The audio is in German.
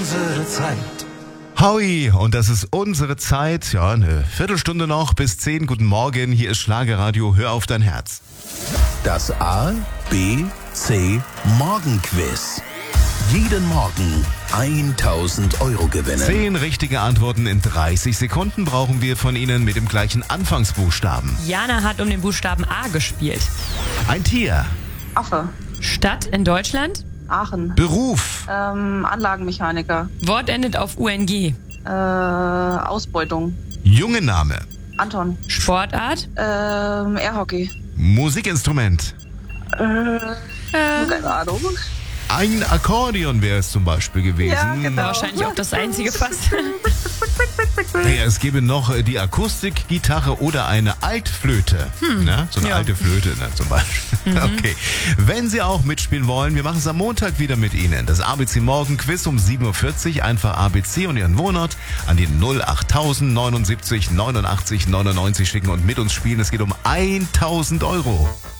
unsere Zeit. Howie, und das ist unsere Zeit. Ja, eine Viertelstunde noch bis 10. Guten Morgen, hier ist Schlagerradio, hör auf dein Herz. Das A, B, C Morgenquiz. Jeden Morgen 1.000 Euro gewinnen. 10 richtige Antworten in 30 Sekunden brauchen wir von Ihnen mit dem gleichen Anfangsbuchstaben. Jana hat um den Buchstaben A gespielt. Ein Tier. Affe. Stadt in Deutschland. Aachen. Beruf. Anlagenmechaniker. Wort endet auf UNG. Ausbeutung. Junge Name. Anton. Sportart. Airhockey. Musikinstrument. Keine Ahnung. Ein Akkordeon wäre es zum Beispiel gewesen. Ja, genau. Wahrscheinlich auch das einzige fast. Naja, es gäbe noch die Akustikgitarre oder eine Altflöte. Ne? So eine Ja. alte Flöte zum Beispiel. Okay. Wenn Sie auch mitspielen wollen, wir machen es am Montag wieder mit Ihnen. Das ABC Morgen Quiz um 7.40 Uhr. Einfach ABC und Ihren Wohnort an die 08000 79 89 99 schicken und mit uns spielen. Es geht um 1.000 Euro.